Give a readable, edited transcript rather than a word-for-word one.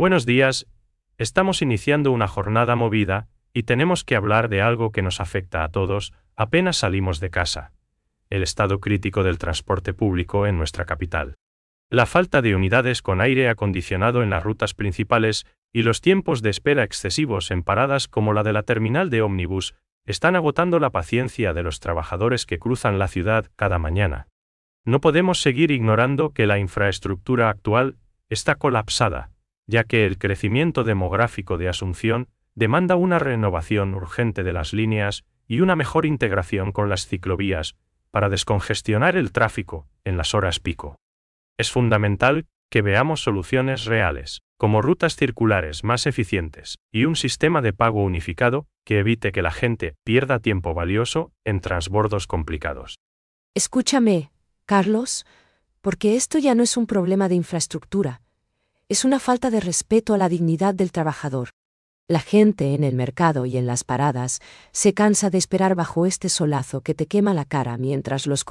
Buenos días, estamos iniciando una jornada movida, y tenemos que hablar de algo que nos afecta a todos, apenas salimos de casa: el estado crítico del transporte público en nuestra capital. La falta de unidades con aire acondicionado en las rutas principales y los tiempos de espera excesivos en paradas como la de la terminal de ómnibus están agotando la paciencia de los trabajadores que cruzan la ciudad cada mañana. No podemos seguir ignorando que la infraestructura actual está colapsada, ya que el crecimiento demográfico de Asunción demanda una renovación urgente de las líneas y una mejor integración con las ciclovías para descongestionar el tráfico en las horas pico. Es fundamental que veamos soluciones reales, como rutas circulares más eficientes y un sistema de pago unificado que evite que la gente pierda tiempo valioso en transbordos complicados. Escúchame, Carlos, porque esto ya no es un problema de infraestructura. Es una falta de respeto a la dignidad del trabajador. La gente en el mercado y en las paradas se cansa de esperar bajo este solazo que te quema la cara mientras los